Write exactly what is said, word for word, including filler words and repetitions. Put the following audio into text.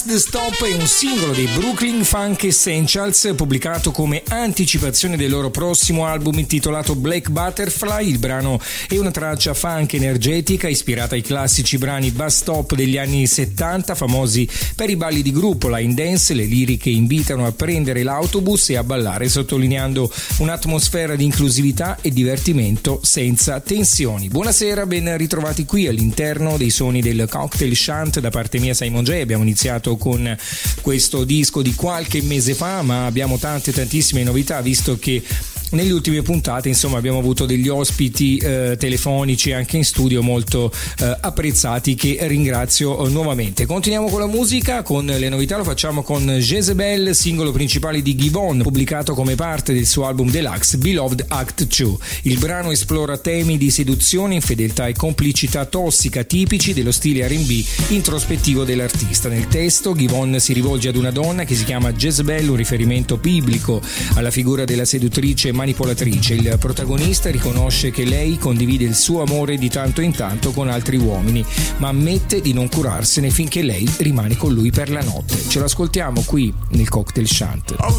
The Stop è un singolo dei Brooklyn Funk Essentials pubblicato come anticipazione del loro prossimo album intitolato Black Butterfly. Il brano è una traccia funk energetica ispirata ai classici brani bus stop degli anni settanta, famosi per i balli di gruppo, line dance. Le liriche invitano a prendere l'autobus e a ballare, sottolineando un'atmosfera di inclusività e divertimento senza tensioni. Buonasera, ben ritrovati qui all'interno dei suoni del Cocktail Shant. Da parte mia Simon J. Abbiamo iniziato con questo disco di qualche mese fa, ma abbiamo tante tantissime novità, visto che nelle ultime puntate insomma abbiamo avuto degli ospiti eh, telefonici anche in studio molto eh, apprezzati, che ringrazio eh, nuovamente. Continuiamo con la musica, con le novità. Lo facciamo con Jezebel, singolo principale di Giveon, pubblicato come parte del suo album deluxe Beloved Act due. Il brano esplora temi di seduzione, infedeltà e complicità tossica tipici dello stile R and B introspettivo dell'artista. Nel testo Giveon si rivolge ad una donna che si chiama Jezebel, un riferimento biblico alla figura della seduttrice manipolatrice. Il protagonista riconosce che lei condivide il suo amore di tanto in tanto con altri uomini, ma ammette di non curarsene finché lei rimane con lui per la notte. Ce lo ascoltiamo qui nel Cocktail Shant.